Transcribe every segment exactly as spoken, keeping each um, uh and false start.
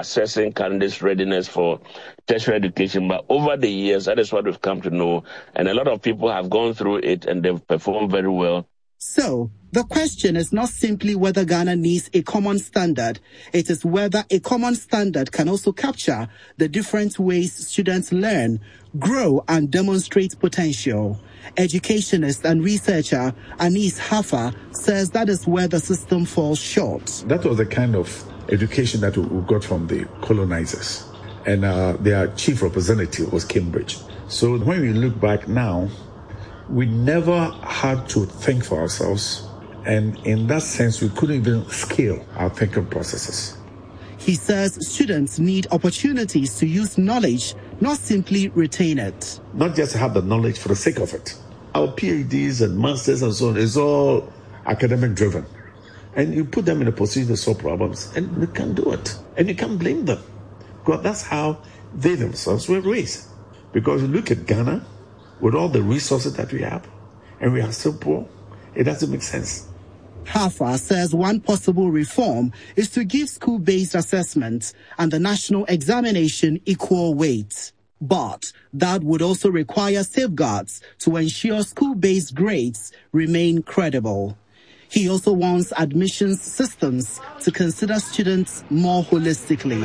assessing candidates' readiness for tertiary education. But over the years, that is what we've come to know. And a lot of people have gone through it and they've performed very well. So, the question is not simply whether Ghana needs a common standard. It is whether a common standard can also capture the different ways students learn, grow, and demonstrate potential. Educationist and researcher Anis Hafa says that is where the system falls short. That was the kind of education that we got from the colonizers. And uh, their chief representative was Cambridge. So when we look back now, we never had to think for ourselves. And in that sense, we couldn't even scale our thinking processes. He says students need opportunities to use knowledge, not simply retain it. Not just have the knowledge for the sake of it. Our PhDs and masters and so on is all academic driven. And you put them in a position to solve problems and they can do it. And you can't blame them. Because that's how they themselves were raised. Because you look at Ghana, with all the resources that we have, and we are still poor, it doesn't make sense. Hafa says one possible reform is to give school-based assessment and the national examination equal weight. But that would also require safeguards to ensure school-based grades remain credible. He also wants admissions systems to consider students more holistically.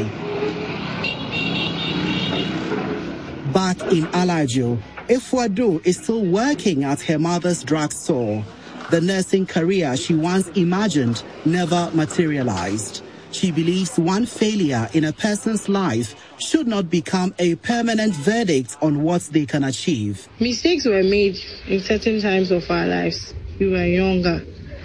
Back in Alajo, Efuado is still working at her mother's drugstore. The nursing career she once imagined never materialized. She believes one failure in a person's life should not become a permanent verdict on what they can achieve. Mistakes were made in certain times of our lives. We were younger.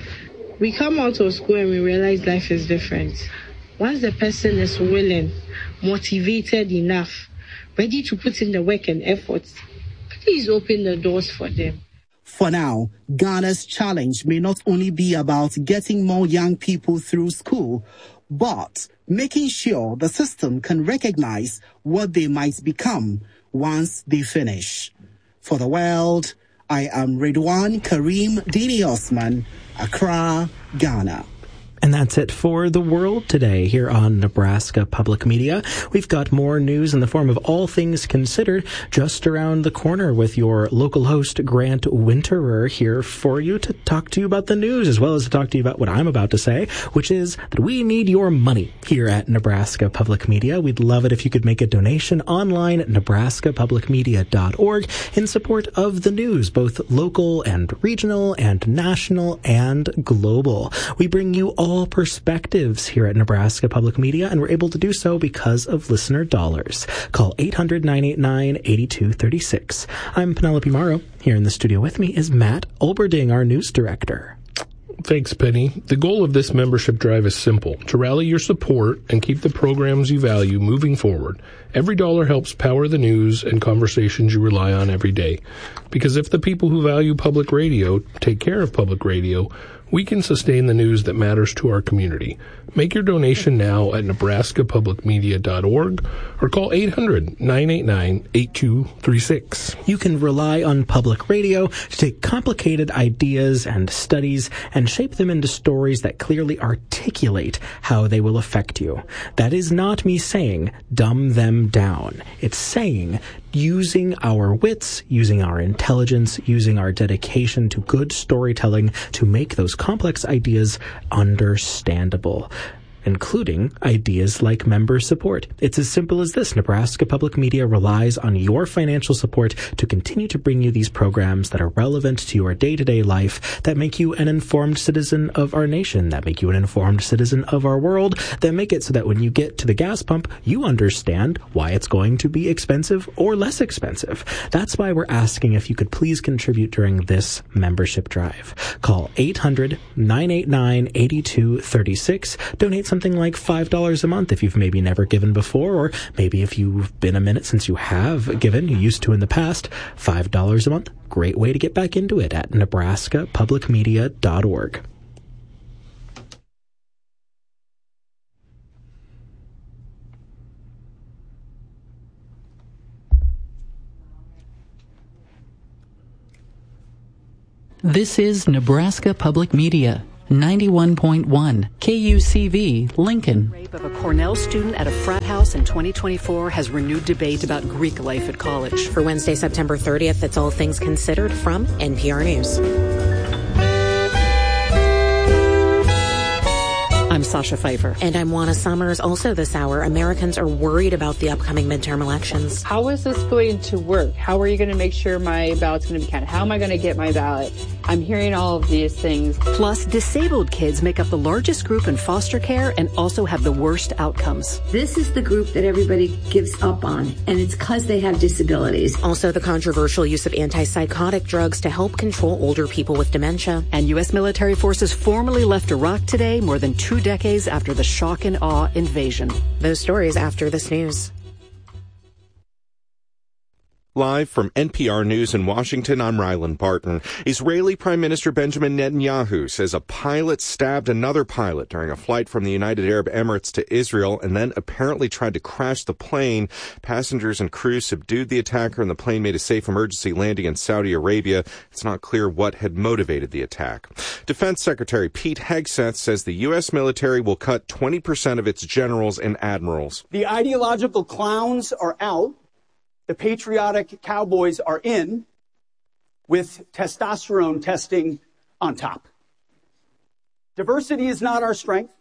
We come out of school and we realize life is different. Once the person is willing, motivated enough, ready to put in the work and efforts, please open the doors for them. For now, Ghana's challenge may not only be about getting more young people through school, but making sure the system can recognize what they might become once they finish. For the world, I am Redwan Karim Dini Osman, Accra, Ghana. And that's it for The World today here on Nebraska Public Media. We've got more news in the form of All Things Considered just around the corner with your local host, Grant Winterer, here for you to talk to you about the news as well as to talk to you about what I'm about to say, which is that we need your money here at Nebraska Public Media. We'd love it if you could make a donation online at nebraska public media dot org in support of the news, both local and regional and national and global. We bring you all All perspectives here at Nebraska Public Media, and we're able to do so because of listener dollars. Call eight hundred, nine eight nine, eight two three six. I'm Penelope Morrow. Here in the studio with me is Matt Olberding, our news director. Thanks, Penny. The goal of this membership drive is simple: to rally your support and keep the programs you value moving forward. Every dollar helps power the news and conversations you rely on every day. Because if the people who value public radio take care of public radio, we can sustain the news that matters to our community. Make your donation now at nebraska public media dot org or call eight hundred, nine eight nine, eight two three six. You can rely on public radio to take complicated ideas and studies and shape them into stories that clearly articulate how they will affect you. That is not me saying dumb them down. It's saying using our wits, using our intelligence, using our dedication to good storytelling to make those complex ideas understandable, including ideas like member support. It's as simple as this. Nebraska Public Media relies on your financial support to continue to bring you these programs that are relevant to your day-to-day life, that make you an informed citizen of our nation, that make you an informed citizen of our world, that make it so that when you get to the gas pump, you understand why it's going to be expensive or less expensive. That's why we're asking if you could please contribute during this membership drive. Call eight hundred, nine eight nine, eight two three six. Donate something like five dollars a month if you've maybe never given before, or maybe if you've been a minute since you have given, you used to in the past. five dollars a month, great way to get back into it at nebraska public media dot org. This is Nebraska Public Media. ninety-one point one K U C V, Lincoln. Rape of a Cornell student at a frat house in twenty twenty-four has renewed debate about Greek life at college. For Wednesday, September thirtieth, that's All Things Considered from N P R News. I'm Sasha Pfeiffer. And I'm Juana Summers. Also this hour, Americans are worried about the upcoming midterm elections. How is this going to work? How are you going to make sure my ballot's going to be counted? How am I going to get my ballot? I'm hearing all of these things. Plus, disabled kids make up the largest group in foster care and also have the worst outcomes. This is the group that everybody gives up on, and it's because they have disabilities. Also, the controversial use of antipsychotic drugs to help control older people with dementia. And U S military forces formally left Iraq today, more than two decades after the shock and awe invasion. Those stories after this news. Live from N P R News in Washington, I'm Rylan Barton. Israeli Prime Minister Benjamin Netanyahu says a pilot stabbed another pilot during a flight from the United Arab Emirates to Israel and then apparently tried to crash the plane. Passengers and crew subdued the attacker and the plane made a safe emergency landing in Saudi Arabia. It's not clear what had motivated the attack. Defense Secretary Pete Hegseth says the U S military will cut twenty percent of its generals and admirals. The ideological clowns are out. The patriotic cowboys are in, with testosterone testing on top. Diversity is not our strength.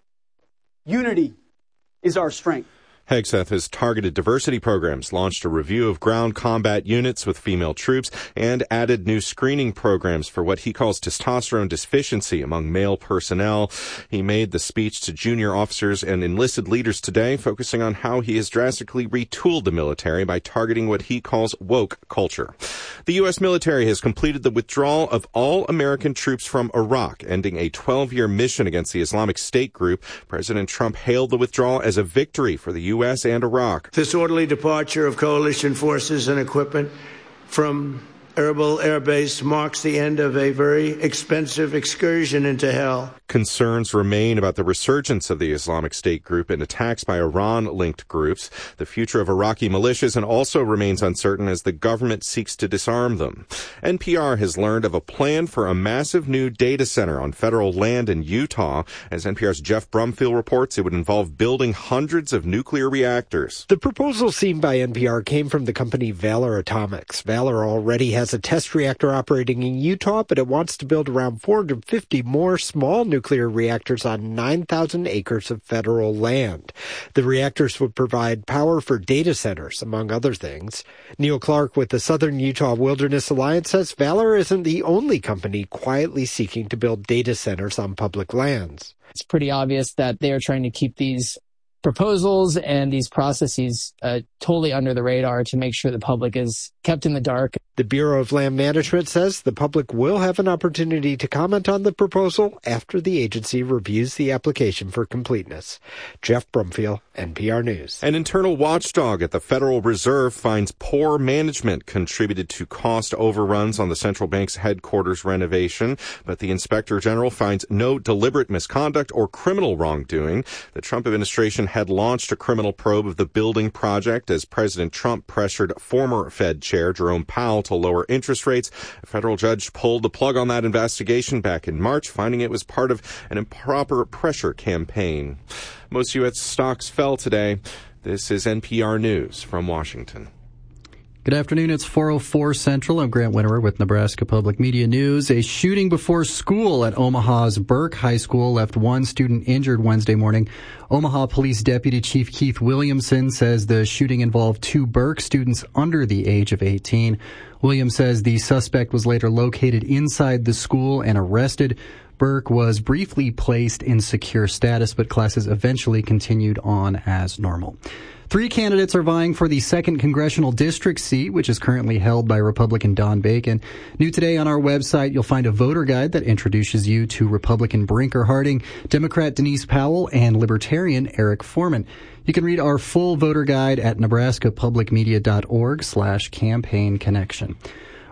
Unity is our strength. Hegseth has targeted diversity programs, launched a review of ground combat units with female troops, and added new screening programs for what he calls testosterone deficiency among male personnel. He made the speech to junior officers and enlisted leaders today, focusing on how he has drastically retooled the military by targeting what he calls woke culture. The U S military has completed the withdrawal of all American troops from Iraq, ending a twelve-year mission against the Islamic State group. President Trump hailed the withdrawal as a victory for the U S and Iraq. This orderly departure of coalition forces and equipment from Erbil Air Base marks the end of a very expensive excursion into hell. Concerns remain about the resurgence of the Islamic State group and attacks by Iran-linked groups. The future of Iraqi militias and also remains uncertain as the government seeks to disarm them. N P R has learned of a plan for a massive new data center on federal land in Utah. As N P R's Jeff Brumfield reports, it would involve building hundreds of nuclear reactors. The proposal seen by N P R came from the company Valor Atomics. Valor already has a test reactor operating in Utah, but it wants to build around four hundred fifty more small nuclear reactors on nine thousand acres of federal land. The reactors would provide power for data centers, among other things. Neil Clark with the Southern Utah Wilderness Alliance says Valor isn't the only company quietly seeking to build data centers on public lands. It's pretty obvious that they are trying to keep these proposals and these processes uh, totally under the radar to make sure the public is kept in the dark. The Bureau of Land Management says the public will have an opportunity to comment on the proposal after the agency reviews the application for completeness. Jeff Brumfield, N P R News. An internal watchdog at the Federal Reserve finds poor management contributed to cost overruns on the central bank's headquarters renovation, but the Inspector General finds no deliberate misconduct or criminal wrongdoing. The Trump administration had launched a criminal probe of the building project as President Trump pressured former Fed Chair Jerome Powell to lower interest rates. A federal judge pulled the plug on that investigation back in March, finding it was part of an improper pressure campaign. Most U S stocks fell today. This is N P R News from Washington. Good afternoon. It's four oh four Central. I'm Grant Winterer with Nebraska Public Media News. A shooting before school at Omaha's Burke High School left one student injured Wednesday morning. Omaha Police Deputy Chief Keith Williamson says the shooting involved two Burke students under the age of eighteen. Williams says the suspect was later located inside the school and arrested. Burke was briefly placed in secure status, but classes eventually continued on as normal. Three candidates are vying for the second congressional district seat, which is currently held by Republican Don Bacon. New today on our website, you'll find a voter guide that introduces you to Republican Brinker Harding, Democrat Denise Powell, and Libertarian Eric Foreman. You can read our full voter guide at nebraska public media dot org slash campaign connection.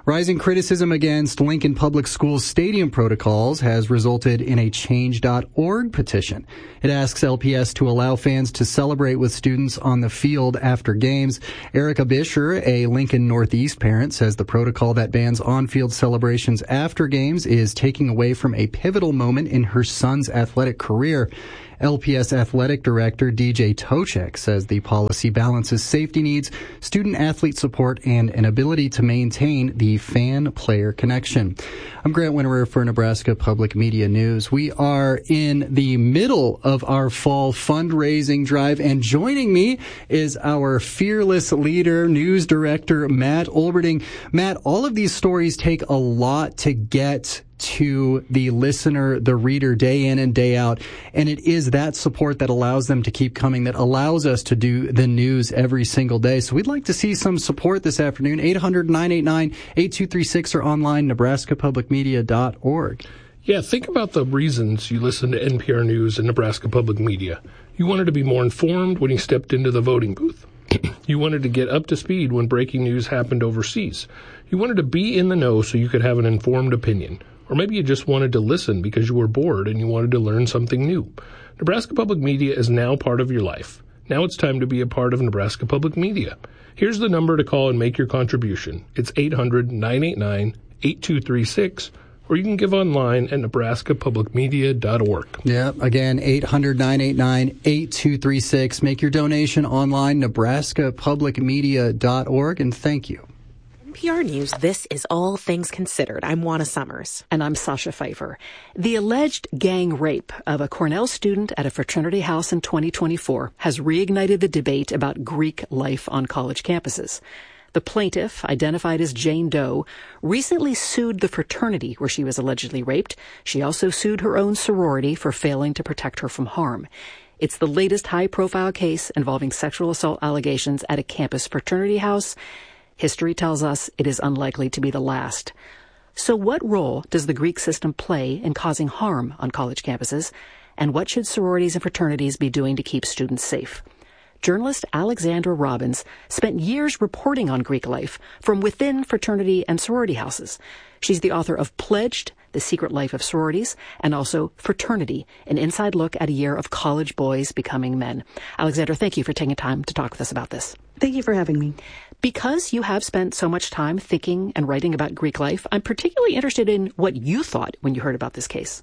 Rising criticism against Lincoln Public Schools stadium protocols has resulted in a change dot org petition. It asks L P S to allow fans to celebrate with students on the field after games. Erica Bisher, a Lincoln Northeast parent, says the protocol that bans on-field celebrations after games is taking away from a pivotal moment in her son's athletic career. L P S Athletic Director D J Tochek says the policy balances safety needs, student-athlete support, and an ability to maintain the fan-player connection. I'm Grant Winterer for Nebraska Public Media News. We are in the middle of our fall fundraising drive, and joining me is our fearless leader, news director, Matt Olberding. Matt, all of these stories take a lot to get to the listener, the reader, day in and day out. And it is that support that allows them to keep coming, that allows us to do the news every single day. So we'd like to see some support this afternoon. eight hundred, nine eight nine, eight two three six or online, nebraska public media dot org. Yeah, think about the reasons you listen to N P R News and Nebraska Public Media. You wanted to be more informed when you stepped into the voting booth. You wanted to get up to speed when breaking news happened overseas. You wanted to be in the know so you could have an informed opinion. Or maybe you just wanted to listen because you were bored and you wanted to learn something new. Nebraska Public Media is now part of your life. Now it's time to be a part of Nebraska Public Media. Here's the number to call and make your contribution. It's eight hundred, nine eight nine, eight two three six, or you can give online at nebraska public media dot org. Yeah, again, eight hundred, nine eight nine, eight two three six. Make your donation online, nebraska public media dot org, and thank you. N P R News, this is All Things Considered. I'm Juana Summers. And I'm Sasha Pfeiffer. The alleged gang rape of a Cornell student at a fraternity house in twenty twenty-four has reignited the debate about Greek life on college campuses. The plaintiff, identified as Jane Doe, recently sued the fraternity where she was allegedly raped. She also sued her own sorority for failing to protect her from harm. It's the latest high-profile case involving sexual assault allegations at a campus fraternity house. History tells us it is unlikely to be the last. So what role does the Greek system play in causing harm on college campuses? And what should sororities and fraternities be doing to keep students safe? Journalist Alexandra Robbins spent years reporting on Greek life from within fraternity and sorority houses. She's the author of Pledged, The Secret Life of Sororities, and also Fraternity, an inside look at a year of college boys becoming men. Alexandra, thank you for taking time to talk with us about this. Thank you for having me. Because you have spent so much time thinking and writing about Greek life, I'm particularly interested in what you thought when you heard about this case.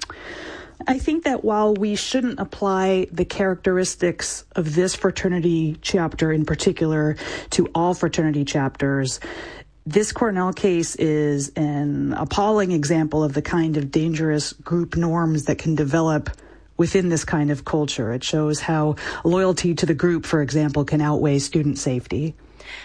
I think that while we shouldn't apply the characteristics of this fraternity chapter in particular to all fraternity chapters, this Cornell case is an appalling example of the kind of dangerous group norms that can develop within this kind of culture. It shows how loyalty to the group, for example, can outweigh student safety.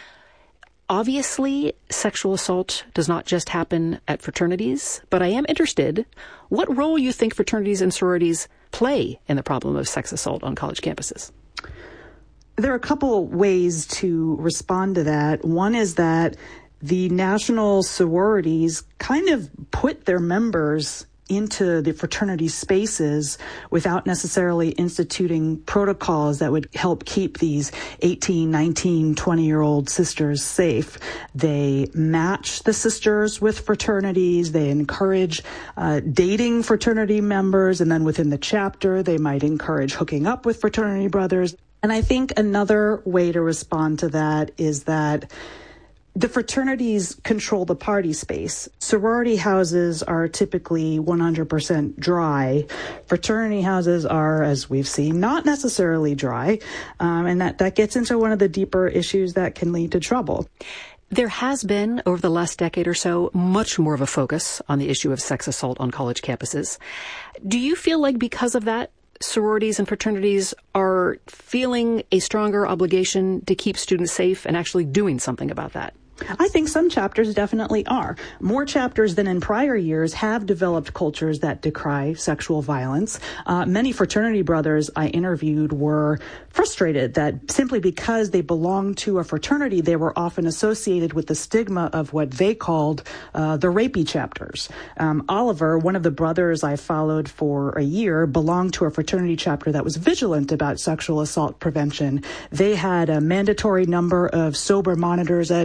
Obviously, sexual assault does not just happen at fraternities, but I am interested what role you think fraternities and sororities play in the problem of sex assault on college campuses. There are a couple ways to respond to that. One is that the national sororities kind of put their members into the fraternity spaces without necessarily instituting protocols that would help keep these eighteen, nineteen, twenty-year-old sisters safe. They match the sisters with fraternities. They encourage uh, dating fraternity members, and then within the chapter, they might encourage hooking up with fraternity brothers. And I think another way to respond to that is that the fraternities control the party space. Sorority houses are typically one hundred percent dry. Fraternity houses are, as we've seen, not necessarily dry. Um, and that, that gets into one of the deeper issues that can lead to trouble. There has been, over the last decade or so, much more of a focus on the issue of sex assault on college campuses. Do you feel like because of that, sororities and fraternities are feeling a stronger obligation to keep students safe and actually doing something about that? I think some chapters definitely are. More chapters than in prior years have developed cultures that decry sexual violence. Uh, many fraternity brothers I interviewed were frustrated that simply because they belonged to a fraternity, they were often associated with the stigma of what they called uh, the rapey chapters. Um, Oliver, one of the brothers I followed for a year, belonged to a fraternity chapter that was vigilant about sexual assault prevention. They had a mandatory number of sober monitors at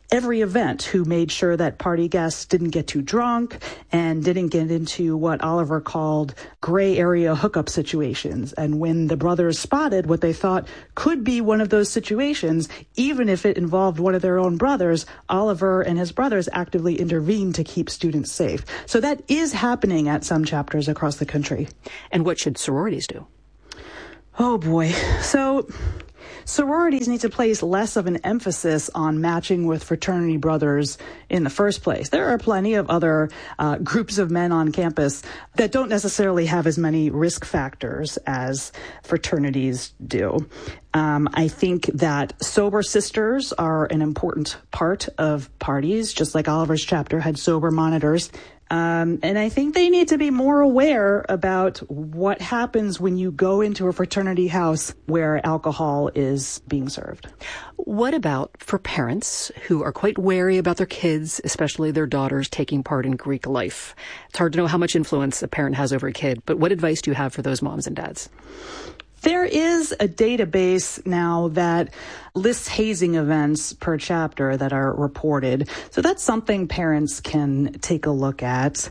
every event, who made sure that party guests didn't get too drunk and didn't get into what Oliver called gray area hookup situations. And when the brothers spotted what they thought could be one of those situations, even if it involved one of their own brothers, Oliver and his brothers actively intervened to keep students safe. So that is happening at some chapters across the country. And what should sororities do? Oh, boy. So sororities need to place less of an emphasis on matching with fraternity brothers in the first place. There are plenty of other uh, groups of men on campus that don't necessarily have as many risk factors as fraternities do. Um, I think that sober sisters are an important part of parties, just like Oliver's chapter had sober monitors. Um, and I think they need to be more aware about what happens when you go into a fraternity house where alcohol is being served. What about for parents who are quite wary about their kids, especially their daughters, taking part in Greek life? It's hard to know how much influence a parent has over a kid, but what advice do you have for those moms and dads? There is a database now that lists hazing events per chapter that are reported. So that's something parents can take a look at.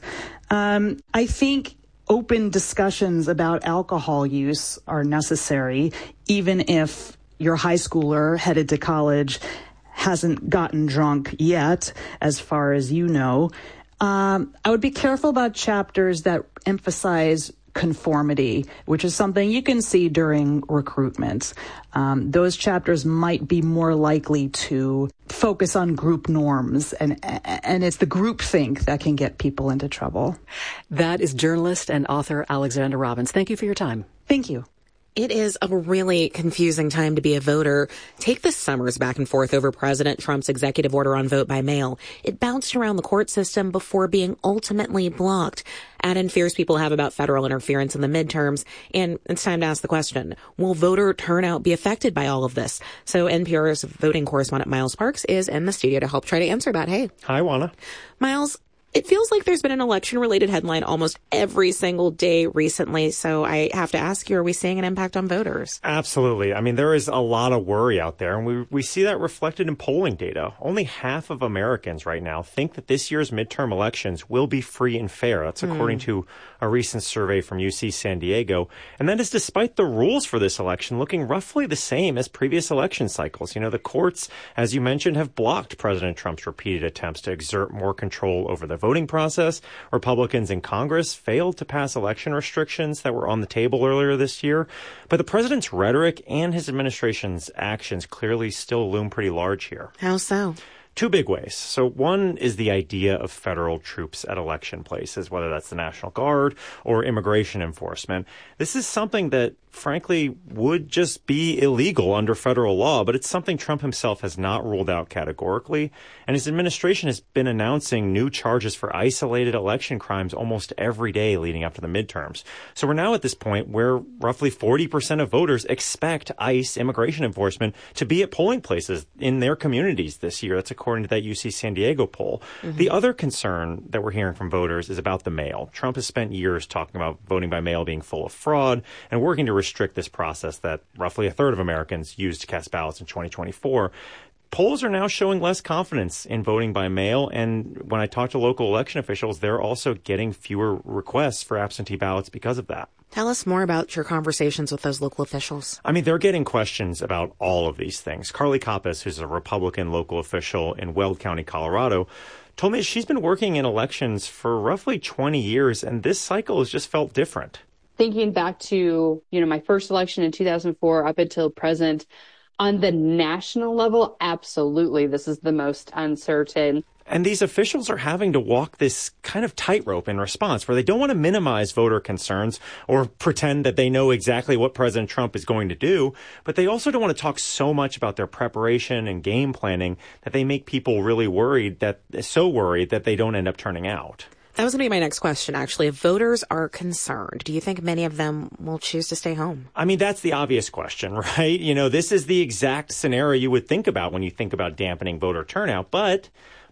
Um, I think open discussions about alcohol use are necessary, even if your high schooler headed to college hasn't gotten drunk yet, as far as you know. Um, I would be careful about chapters that emphasize conformity, which is something you can see during recruitment. Um, those chapters might be more likely to focus on group norms, and and it's the groupthink that can get people into trouble. That is journalist and author Alexandra Robbins. Thank you for your time. Thank you. It is a really confusing time to be a voter. Take the summers back and forth over President Trump's executive order on vote by mail. It bounced around the court system before being ultimately blocked. Add in fears people have about federal interference in the midterms, and it's time to ask the question, will voter turnout be affected by all of this? So N P R's voting correspondent Miles Parks is in the studio to help try to answer that. Hey. Hi, Juana. Miles, it feels like there's been an election-related headline almost every single day recently, so I have to ask you, are we seeing an impact on voters? Absolutely. I mean, there is a lot of worry out there, and we we see that reflected in polling data. Only half of Americans right now think that this year's midterm elections will be free and fair. That's according mm. to a recent survey from U C San Diego. And that is despite the rules for this election looking roughly the same as previous election cycles. You know, the courts, as you mentioned, have blocked President Trump's repeated attempts to exert more control over the voting process. Republicans in Congress failed to pass election restrictions that were on the table earlier this year. But the president's rhetoric and his administration's actions clearly still loom pretty large here. How so? Two big ways. So one is the idea of federal troops at election places, whether that's the National Guard or immigration enforcement. This is something that, frankly, would just be illegal under federal law, but it's something Trump himself has not ruled out categorically. And his administration has been announcing new charges for isolated election crimes almost every day leading up to the midterms. So we're now at this point where roughly forty percent of voters expect ICE immigration enforcement to be at polling places in their communities this year. That's according to that U C San Diego poll. Mm-hmm. The other concern that we're hearing from voters is about the mail. Trump has spent years talking about voting by mail being full of fraud and working to restrict this process that roughly a third of Americans used to cast ballots in twenty twenty-four. Polls are now showing less confidence in voting by mail, and when I talk to local election officials, they're also getting fewer requests for absentee ballots because of that. Tell us more about your conversations with those local officials. I mean, they're getting questions about all of these things. Carly Kappas, who's a Republican local official in Weld County, Colorado, told me she's been working in elections for roughly twenty years, and this cycle has just felt different. Thinking back to, you know, my first election in two thousand four up until present, on the national level, absolutely, this is the most uncertain. And these officials are having to walk this kind of tightrope in response, where they don't want to minimize voter concerns or pretend that they know exactly what President Trump is going to do, but they also don't want to talk so much about their preparation and game planning that they make people really worried, that so worried that they don't end up turning out. That was going to be my next question, actually. If voters are concerned, do you think many of them will choose to stay home? I mean, that's the obvious question, right? You know, this is the exact scenario you would think about when you think about dampening voter turnout, but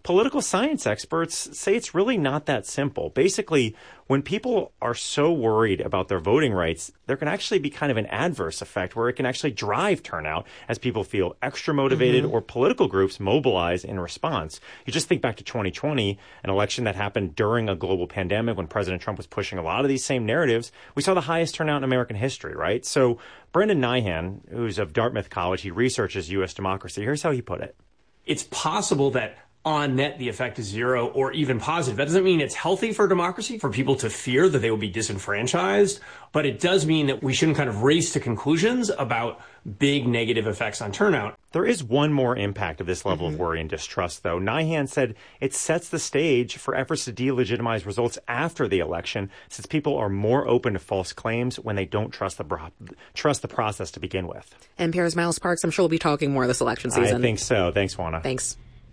political science experts say it's really not that simple. Basically, when people are so worried about their voting rights, there can actually be kind of an adverse effect where it can actually drive turnout as people feel extra motivated mm-hmm. or political groups mobilize in response. You just think back to twenty twenty, an election that happened during a global pandemic when President Trump was pushing a lot of these same narratives. We saw the highest turnout in American history, right? So Brendan Nyhan, who's of Dartmouth College, he researches U S democracy. Here's how he put it. It's possible that on net, the effect is zero or even positive. That doesn't mean it's healthy for democracy, for people to fear that they will be disenfranchised, but it does mean that we shouldn't kind of race to conclusions about big negative effects on turnout. There is one more impact of this level mm-hmm. of worry and distrust, though. Nyhan said it sets the stage for efforts to delegitimize results after the election, since people are more open to false claims when they don't trust the bro- trust the process to begin with. N P R's Miles Parks, I'm sure we'll be talking more this election season. I think so. Thanks, Juana. Thanks.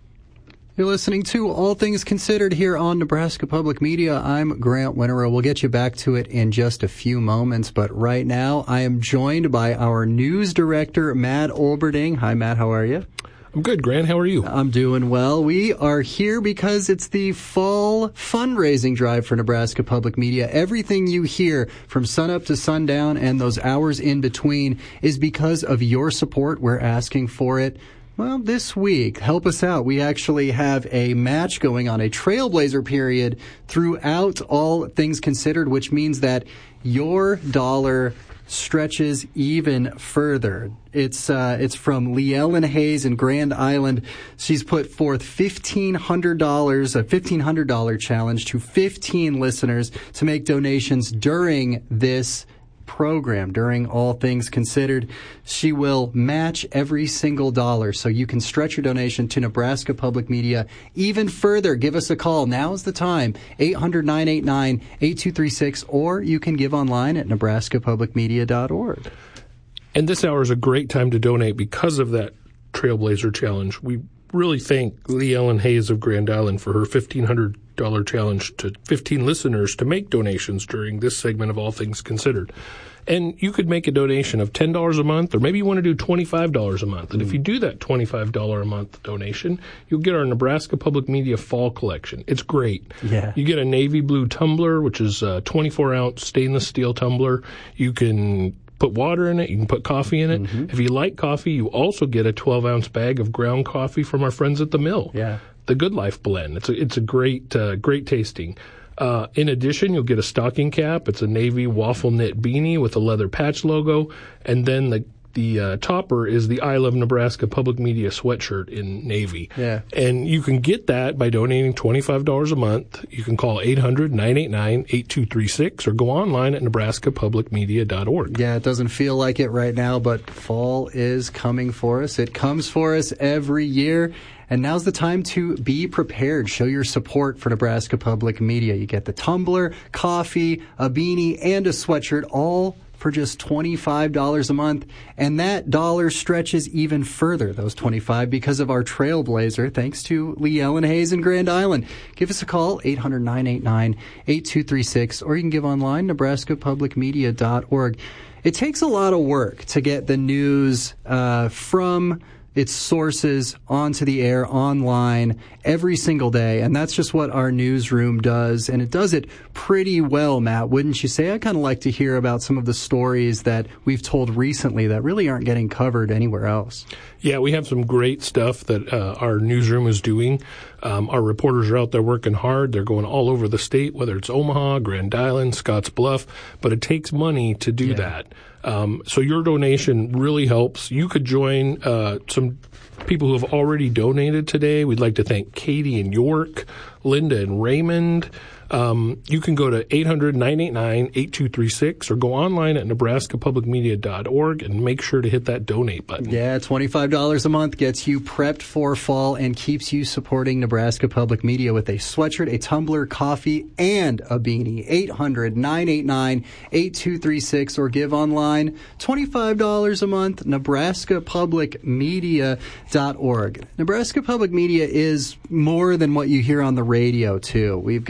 You're listening to All Things Considered here on Nebraska Public Media. I'm Grant Winterow. We'll get you back to it in just a few moments, but right now I am joined by our news director, Matt Olberding. Hi, Matt. How are you? I'm good, Grant. How are you? I'm doing well. We are here because it's the fall fundraising drive for Nebraska Public Media. Everything you hear from sunup to sundown and those hours in between is because of your support. We're asking for it. Well, this week, help us out. We actually have a match going on, a Trailblazer period throughout All Things Considered, which means that your dollar stretches even further. It's uh, it's from Leellen Hayes in Grand Island. She's put forth fifteen hundred dollars, a fifteen hundred dollars challenge to fifteen listeners to make donations during this program, during All Things Considered. She will match every single dollar, so you can stretch your donation to Nebraska Public Media even further. Give us a call. Now is the time. eight hundred, nine eight nine, eight two three six, or you can give online at nebraska public media dot org. And this hour is a great time to donate because of that Trailblazer Challenge. We really thank Leellen Hayes of Grand Island for her fifteen hundred dollars challenge to fifteen listeners to make donations during this segment of All Things Considered. And you could make a donation of ten dollars a month, or maybe you want to do twenty-five dollars a month. And mm. if you do that twenty-five dollars a month donation, you'll get our Nebraska Public Media Fall Collection. It's great. Yeah. You get a navy blue tumbler, which is a twenty-four ounce stainless steel tumbler. You can put water in it. You can put coffee in it. Mm-hmm. If you like coffee, you also get a twelve ounce bag of ground coffee from our friends at the mill. Yeah. The Good Life blend. It's a, it's a great, uh, great tasting. Uh, in addition, you'll get a stocking cap. It's a navy waffle knit beanie with a leather patch logo. And then the, the, uh, topper is the I Love Nebraska Public Media sweatshirt in navy. Yeah. And you can get that by donating twenty-five dollars a month. You can call eight hundred, nine eight nine, eight two three six or go online at nebraska public media dot org. Yeah, it doesn't feel like it right now, but fall is coming for us. It comes for us every year. And now's the time to be prepared. Show your support for Nebraska Public Media. You get the tumbler, coffee, a beanie, and a sweatshirt, all for just twenty-five dollars a month. And that dollar stretches even further, those twenty-five, because of our Trailblazer, thanks to Leellen Hayes in Grand Island. Give us a call, eight hundred, nine eight nine, eight two three six, or you can give online, nebraska public media dot org. It takes a lot of work to get the news uh, from its sources onto the air online every single day. And that's just what our newsroom does. And it does it pretty well, Matt, wouldn't you say? I kind of like to hear about some of the stories that we've told recently that really aren't getting covered anywhere else. Yeah, we have some great stuff that uh, our newsroom is doing. Um, our reporters are out there working hard. They're going all over the state, whether it's Omaha, Grand Island, Scotts Bluff, but it takes money to do yeah. that. Um, so your donation really helps. You could join uh, some people who have already donated today. We'd like to thank Katie in York, Linda in Raymond. Um, you can go to eight hundred, nine eight nine, eight two three six or go online at nebraska public media dot org and make sure to hit that donate button. Yeah, twenty-five dollars a month gets you prepped for fall and keeps you supporting Nebraska Public Media with a sweatshirt, a tumbler, coffee, and a beanie. eight hundred, nine eight nine, eight two three six or give online. twenty-five dollars a month, nebraska public media dot org. Nebraska Public Media is more than what you hear on the radio, too. We've got an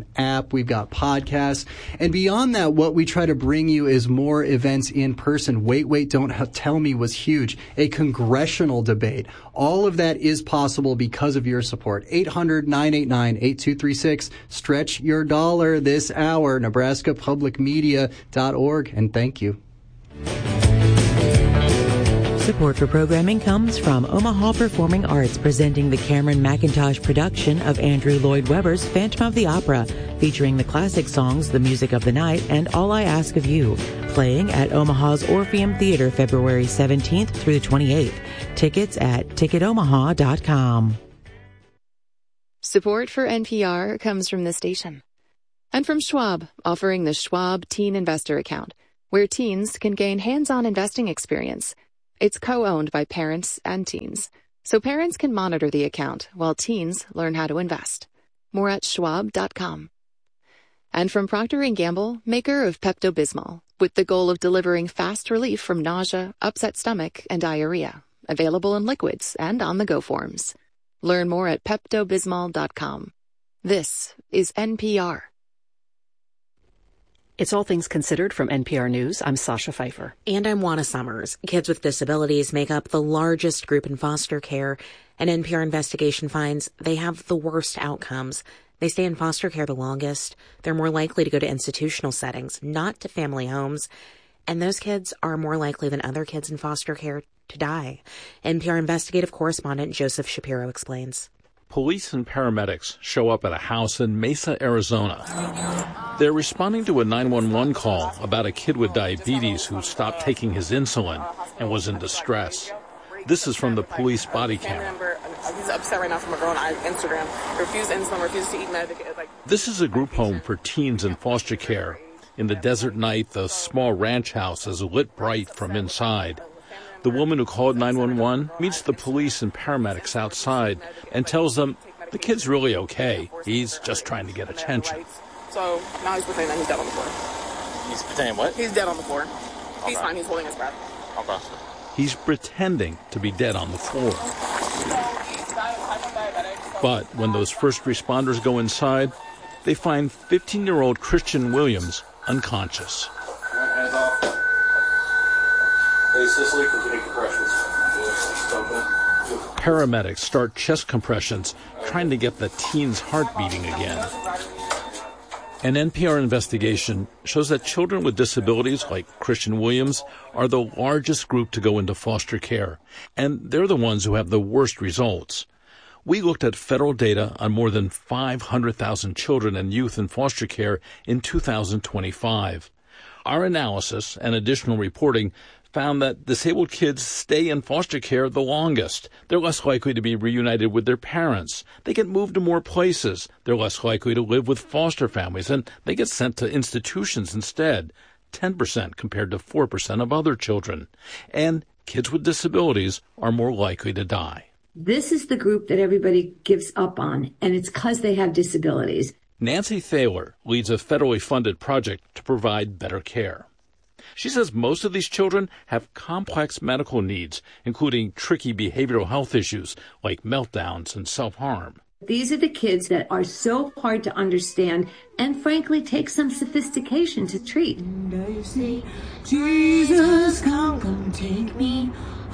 app, we've got podcasts. And beyond that, what we try to bring you is more events in person. Wait, Wait, Don't Tell Me was huge. A congressional debate. All of that is possible because of your support. eight hundred, nine eight nine, eight two three six. Stretch your dollar this hour. Nebraska Public Media dot org. And thank you. Support for programming comes from Omaha Performing Arts, presenting the Cameron McIntosh production of Andrew Lloyd Webber's Phantom of the Opera, featuring the classic songs The Music of the Night and All I Ask of You, playing at Omaha's Orpheum Theater February seventeenth through the twenty-eighth. Tickets at ticket omaha dot com. Support for N P R comes from this station and from Schwab, offering the Schwab Teen Investor Account, where teens can gain hands-on investing experience. It's co-owned by parents and teens, so parents can monitor the account while teens learn how to invest. More at schwab dot com. And from Procter and Gamble, maker of Pepto-Bismol, with the goal of delivering fast relief from nausea, upset stomach, and diarrhea. Available in liquids and on-the-go forms. Learn more at pepto bismol dot com. This is N P R. It's All Things Considered from N P R News. I'm Sasha Pfeiffer. And I'm Juana Summers. Kids with disabilities make up the largest group in foster care. An N P R investigation finds they have the worst outcomes. They stay in foster care the longest. They're more likely to go to institutional settings, not to family homes. And those kids are more likely than other kids in foster care to die. N P R investigative correspondent Joseph Shapiro explains. Police and paramedics show up at a house in Mesa, Arizona. They're responding to a nine one one call about a kid with diabetes who stopped taking his insulin and was in distress. This is from the police body camera. He's upset right now from a girl on Instagram. Refused insulin, refused to eat medication. Like... This is a group home for teens in foster care. In the desert night, the small ranch house is lit bright from inside. The woman who called nine one one meets the police and paramedics outside and tells them the kid's really okay. He's just trying to get attention. So now he's pretending that he's dead on the floor. He's pretending what? He's dead on the floor. He's Okay. fine. He's holding his breath. Okay. He's pretending to be dead on the floor. But when those first responders go inside, they find fifteen-year-old Christian Williams unconscious. Hands off. Hey, Cicely, continue compressions. Paramedics start chest compressions, trying to get the teen's heart beating again. An N P R investigation shows that children with disabilities like Christian Williams are the largest group to go into foster care, and they're the ones who have the worst results. We looked at federal data on more than five hundred thousand children and youth in foster care in two thousand twenty-five. Our analysis and additional reporting found that disabled kids stay in foster care the longest. They're less likely to be reunited with their parents. They get moved to more places. They're less likely to live with foster families, and they get sent to institutions instead, ten percent compared to four percent of other children. And kids with disabilities are more likely to die. This is the group that everybody gives up on, and it's because they have disabilities. Nancy Thaler leads a federally funded project to provide better care. She says most of these children have complex medical needs, including tricky behavioral health issues like meltdowns and self-harm. These are the kids that are so hard to understand and frankly take some sophistication to treat. Jesus, come, come take me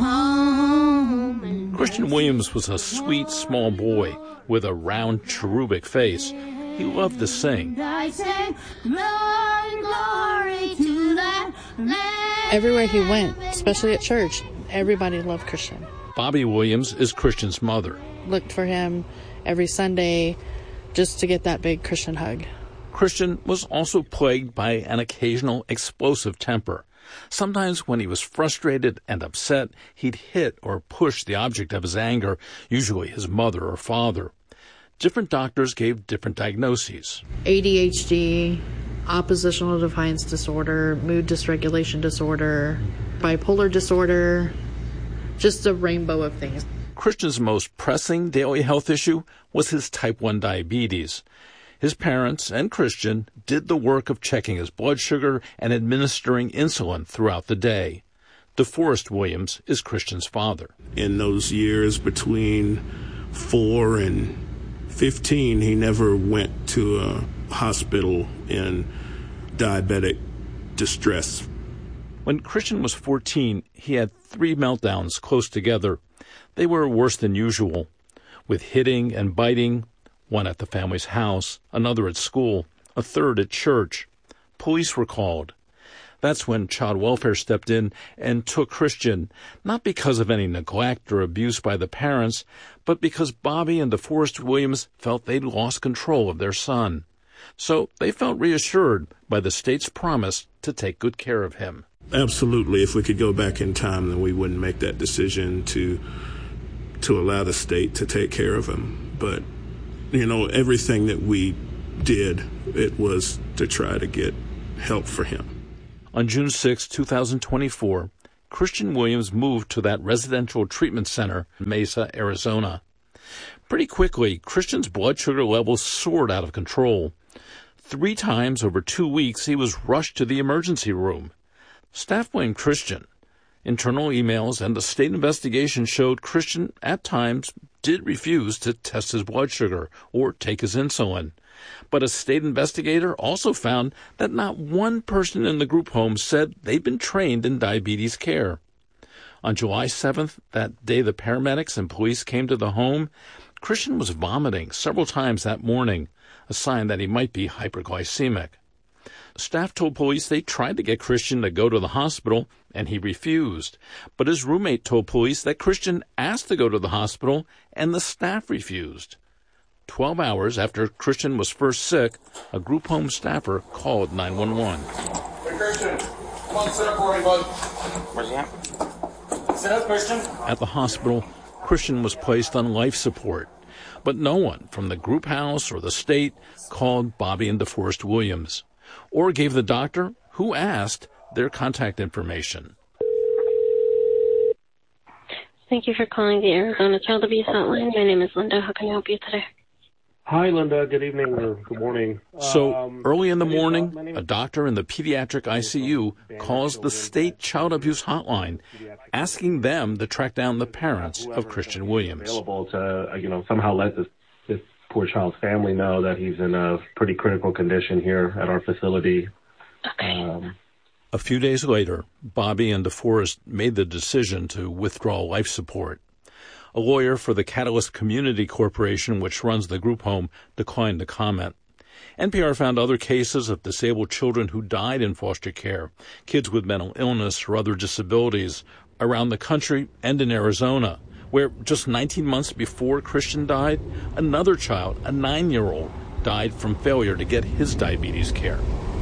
home. Christian Williams was a sweet small boy with a round cherubic face. He loved to sing. I sang glory, glory to that land. Everywhere he went, especially at church, everybody loved Christian. Bobby Williams is Christian's mother. Looked for him every Sunday just to get that big Christian hug. Christian was also plagued by an occasional explosive temper. Sometimes when he was frustrated and upset, he'd hit or push the object of his anger, usually his mother or father. Different doctors gave different diagnoses. A D H D, oppositional defiance disorder, mood dysregulation disorder, bipolar disorder, just a rainbow of things. Christian's most pressing daily health issue was his type one diabetes. His parents and Christian did the work of checking his blood sugar and administering insulin throughout the day. DeForest Williams is Christian's father. In those years between four and fifteen, he never went to a hospital in diabetic distress. When Christian was fourteen, he had three meltdowns close together. They were worse than usual, with hitting and biting, one at the family's house, another at school, a third at church. Police were called. That's when child welfare stepped in and took Christian, not because of any neglect or abuse by the parents, but because Bobby and DeForest Williams felt they'd lost control of their son. So they felt reassured by the state's promise to take good care of him. Absolutely. If we could go back in time, then we wouldn't make that decision to to allow the state to take care of him. But, you know, everything that we did, it was to try to get help for him. On June sixth, two thousand twenty-four, Christian Williams moved to that residential treatment center in Mesa, Arizona. Pretty quickly, Christian's blood sugar levels soared out of control. Three times over two weeks, he was rushed to the emergency room. Staff blamed Christian. Internal emails and the state investigation showed Christian, at times, did refuse to test his blood sugar or take his insulin. But a state investigator also found that not one person in the group home said they'd been trained in diabetes care. On July seventh, that day the paramedics and police came to the home, Christian was vomiting several times that morning, a sign that he might be hyperglycemic. Staff told police they tried to get Christian to go to the hospital, and he refused. But his roommate told police that Christian asked to go to the hospital, and the staff refused. Twelve hours after Christian was first sick, a group home staffer called nine one one. Hey, Christian, come on, sit up for me, bud. Where's he at? Sit up, Christian. At the hospital, Christian was placed on life support. But no one from the group house or the state called Bobby and DeForest Williams, or gave the doctor, who asked, their contact information. Thank you for calling the Arizona Child Abuse Hotline. My name is Linda. How can I help you today? Hi, Linda. Good evening or good morning. So Um, early in the my name is- morning, my name a is- doctor in the pediatric I C U calls the state child abuse hotline, asking them to track down the parents of Christian Williams. Available to, uh, you know, somehow let this, this poor child's family know that he's in a pretty critical condition here at our facility. Um, A few days later, Bobby and DeForest made the decision to withdraw life support. A lawyer for the Catalyst Community Corporation, which runs the group home, declined to comment. N P R found other cases of disabled children who died in foster care, kids with mental illness or other disabilities, around the country and in Arizona, where just nineteen months before Christian died, another child, a nine-year-old, died from failure to get his diabetes care.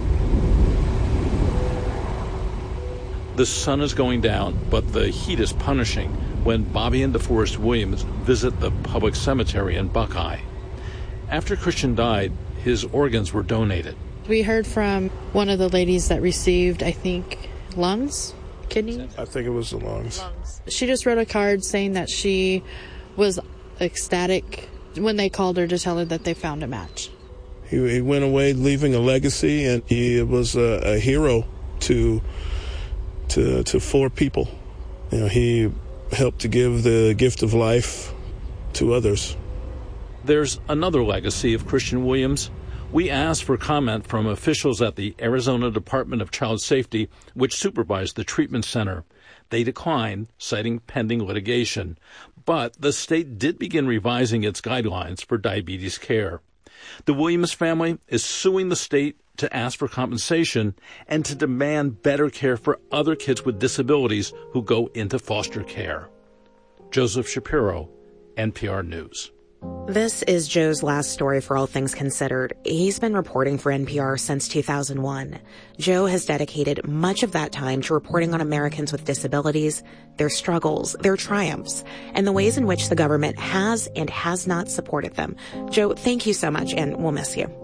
The sun is going down, but the heat is punishing when Bobby and DeForest Williams visit the public cemetery in Buckeye. After Christian died, his organs were donated. We heard from one of the ladies that received, I think, lungs, kidney. I think it was the lungs. She just wrote a card saying that she was ecstatic when they called her to tell her that they found a match. He, he went away leaving a legacy, and he was a, a hero to to to four people. You know, he helped to give the gift of life to others. There's another legacy of Christian Williams. We asked for comment from officials at the Arizona Department of Child Safety, which supervised the treatment center. They declined, citing pending litigation. But the state did begin revising its guidelines for diabetes care. The Williams family is suing the state to ask for compensation and to demand better care for other kids with disabilities who go into foster care. Joseph Shapiro, N P R News. This is Joe's last story for All Things Considered. He's been reporting for N P R since two thousand one. Joe has dedicated much of that time to reporting on Americans with disabilities, their struggles, their triumphs, and the ways in which the government has and has not supported them. Joe, thank you so much, and we'll miss you.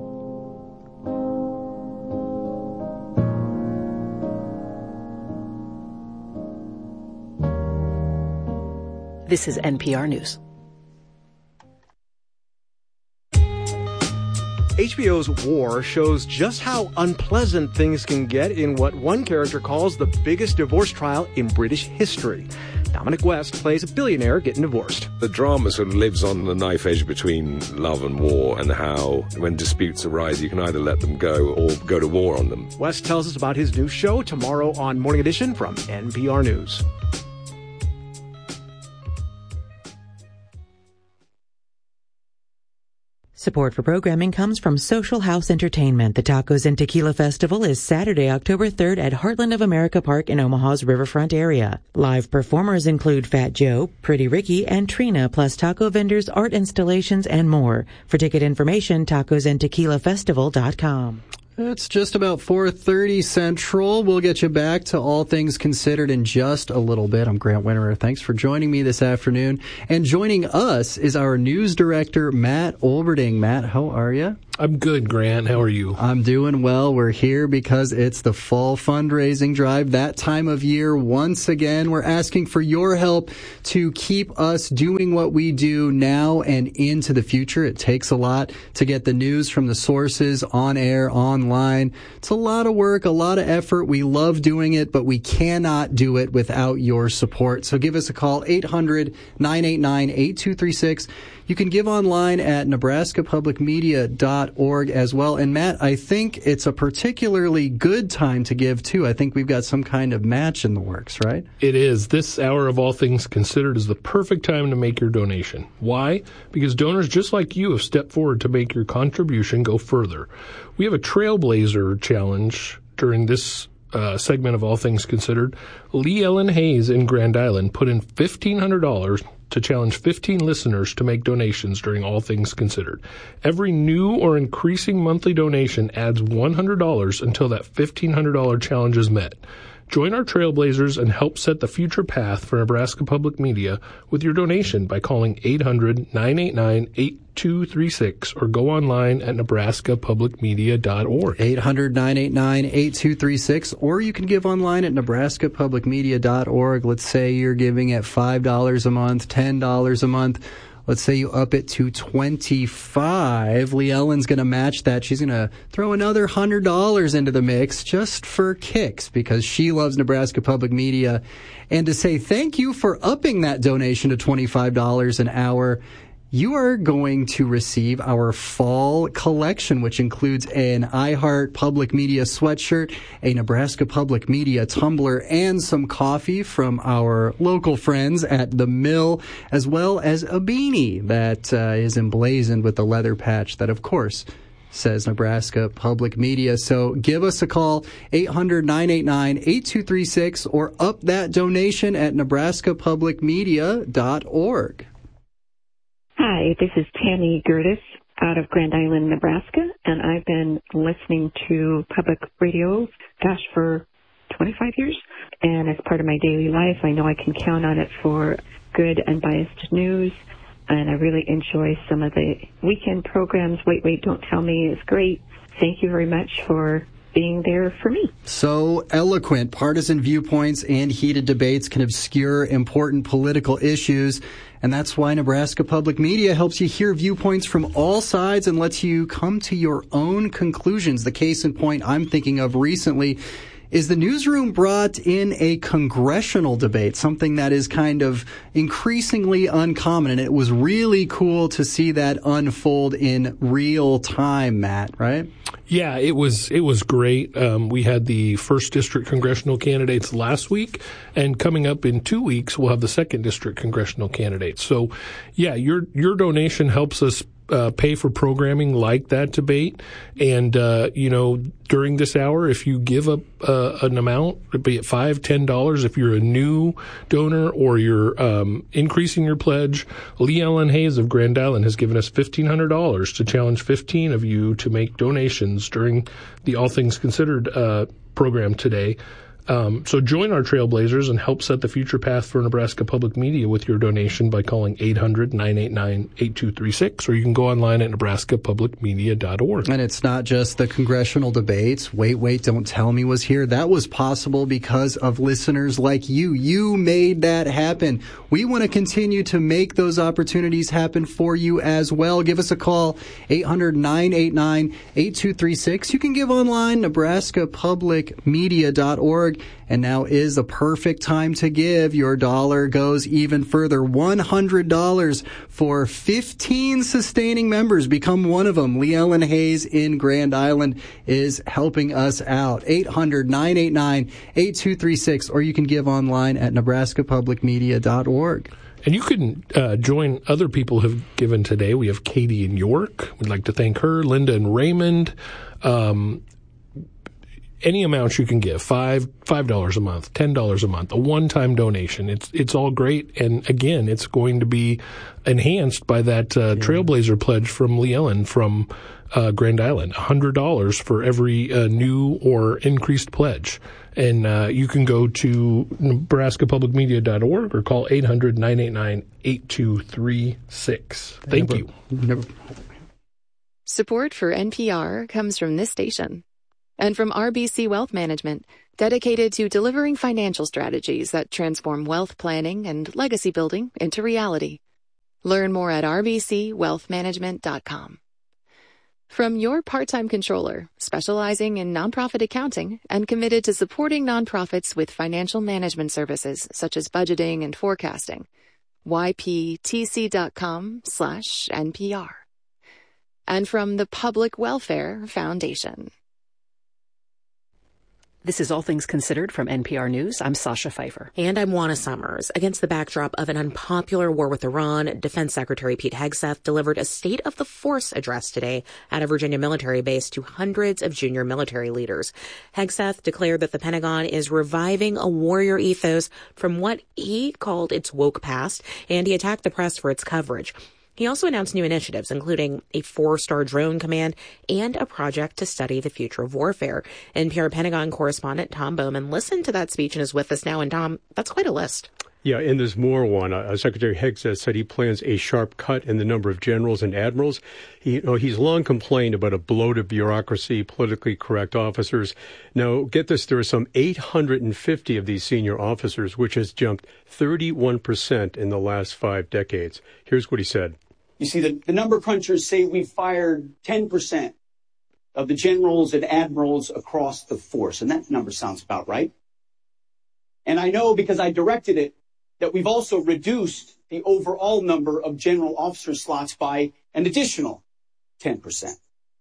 This is N P R News. H B O's War shows just how unpleasant things can get in what one character calls the biggest divorce trial in British history. Dominic West plays a billionaire getting divorced. The drama sort of lives on the knife edge between love and war, and how when disputes arise, you can either let them go or go to war on them. West tells us about his new show tomorrow on Morning Edition from N P R News. Support for programming comes from Social House Entertainment. The Tacos and Tequila Festival is Saturday, October third at Heartland of America Park in Omaha's riverfront area. Live performers include Fat Joe, Pretty Ricky, and Trina, plus taco vendors, art installations, and more. For ticket information, tacos and tequila festival dot com. It's just about four thirty Central. We'll get you back to All Things Considered in just a little bit. I'm Grant Winterer. Thanks for joining me this afternoon. And joining us is our news director, Matt Olberding. Matt, how are you? I'm good, Grant. How are you? I'm doing well. We're here because it's the fall fundraising drive. That time of year, once again, we're asking for your help to keep us doing what we do now and into the future. It takes a lot to get the news from the sources on air, online. It's a lot of work, a lot of effort. We love doing it, but we cannot do it without your support. So give us a call, eight hundred, nine eight nine, eight two three six. You can give online at nebraska public media dot org as well. And Matt, I think it's a particularly good time to give too. I think we've got some kind of match in the works, right? It is. This hour of All Things Considered is the perfect time to make your donation. Why? Because donors just like you have stepped forward to make your contribution go further. We have a Trailblazer challenge during this uh, segment of All Things Considered. Lee Ellen Hayes in Grand Island put in fifteen hundred dollars to challenge fifteen listeners to make donations during All Things Considered. Every new or increasing monthly donation adds one hundred dollars until that fifteen hundred dollars challenge is met. Join our Trailblazers and help set the future path for Nebraska Public Media with your donation by calling eight hundred, nine eight nine, eight two three six or go online at nebraska public media dot org. eight hundred, nine eight nine, eight two three six, or you can give online at nebraska public media dot org. Let's say you're giving at five dollars a month, ten dollars a month. Let's say you up it to twenty-five. Lee Ellen's going to match that. She's going to throw another one hundred dollars into the mix just for kicks because she loves Nebraska Public Media. And to say thank you for upping that donation to twenty-five dollars an hour, you are going to receive our fall collection, which includes an iHeart Public Media sweatshirt, a Nebraska Public Media tumbler, and some coffee from our local friends at The Mill, as well as a beanie that uh, is emblazoned with the leather patch that, of course, says Nebraska Public Media. So give us a call, eight hundred, nine eight nine, eight two three six, or up that donation at nebraska public media dot org. Hi, this is Tammy Gertis out of Grand Island, Nebraska, and I've been listening to public radio, gosh, for twenty-five years. And as part of my daily life, I know I can count on it for good unbiased news. And I really enjoy some of the weekend programs. Wait, Wait, Don't Tell Me is great. Thank you very much for being there for me. So eloquent. Partisan viewpoints and heated debates can obscure important political issues. And that's why Nebraska Public Media helps you hear viewpoints from all sides and lets you come to your own conclusions. The case in point I'm thinking of recently is the newsroom brought in a congressional debate, something that is kind of increasingly uncommon. And it was really cool to see that unfold in real time, Matt, right? Yeah, it was it was great. Um, we had the first district congressional candidates last week, and coming up in two weeks, we'll have the second district congressional candidates. So, yeah, your your donation helps us uh, pay for programming like that debate. And, uh, you know, during this hour, if you give up uh, an amount, be it five dollars, ten dollars, if you're a new donor or you're um, increasing your pledge, Lee Ellen Hayes of Grand Island has given us fifteen hundred dollars to challenge fifteen of you to make donations during the All Things Considered uh, program today. Um, so join our Trailblazers and help set the future path for Nebraska Public Media with your donation by calling eight hundred, nine eight nine, eight two three six, or you can go online at nebraska public media dot org. And it's not just the congressional debates. Wait, Wait, Don't Tell Me was here. That was possible because of listeners like you. You made that happen. We want to continue to make those opportunities happen for you as well. Give us a call, eight hundred, nine eight nine, eight two three six. You can give online, nebraska public media dot org. week, and now is the perfect time to give. Your dollar goes even further. one hundred dollars for fifteen sustaining members. Become one of them. Lee Ellen Hayes in Grand Island is helping us out. eight hundred, nine eight nine, eight two three six, or you can give online at nebraska public media dot org. And you can uh, join other people who have given today. We have Katie in York. We'd like to thank her. Linda and Raymond. Um, any amount you can give, five five dollars a month, ten dollars a month, a one-time donation. It's it's all great. And again, it's going to be enhanced by that uh, Trailblazer pledge from Lee Ellen from uh, Grand Island, one hundred dollars for every uh, new or increased pledge. And uh, you can go to nebraska public media dot org or call eight hundred, nine eight nine, eight two three six. Thank Never, you. Never. Support for N P R comes from this station and from R B C Wealth Management, dedicated to delivering financial strategies that transform wealth planning and legacy building into reality. Learn more at r b c wealth management dot com. From your part-time controller, specializing in nonprofit accounting and committed to supporting nonprofits with financial management services such as budgeting and forecasting. y p t c dot com slash N P R. And from the Public Welfare Foundation. This is All Things Considered from N P R News. I'm Sasha Pfeiffer. And I'm Juana Summers. Against the backdrop of an unpopular war with Iran, Defense Secretary Pete Hegseth delivered a State of the Force address today at a Virginia military base to hundreds of junior military leaders. Hegseth declared that the Pentagon is reviving a warrior ethos from what he called its woke past, and he attacked the press for its coverage. He also announced new initiatives, including a four-star drone command and a project to study the future of warfare. N P R Pentagon correspondent Tom Bowman listened to that speech and is with us now. And Tom, that's quite a list. Yeah, and there's more one. Uh, Secretary Hegseth said he plans a sharp cut in the number of generals and admirals. He, you know, he's long complained about a bloated bureaucracy, politically correct officers. Now, get this, there are some eight hundred fifty of these senior officers, which has jumped thirty-one percent in the last five decades. Here's what he said. You see, the, the number crunchers say we've fired ten percent of the generals and admirals across the force, and that number sounds about right. And I know because I directed it that we've also reduced the overall number of general officer slots by an additional ten percent.